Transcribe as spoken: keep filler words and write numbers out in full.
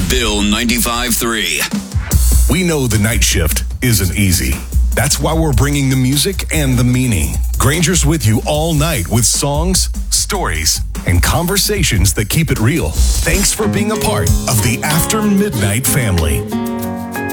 Bill ninety-five three. We know the night shift isn't easy. That's why we're bringing the music and the meaning. Granger's with you all night with songs, stories, and conversations that keep it real. Thanks for being a part of the After Midnight family.